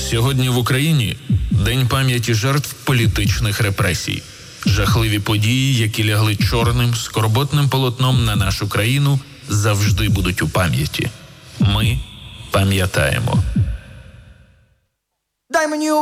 Сьогодні в Україні День пам'яті жертв політичних репресій. Жахливі події, які лягли чорним, скорботним полотном на нашу країну, завжди будуть у пам'яті. Ми пам'ятаємо. Дай мені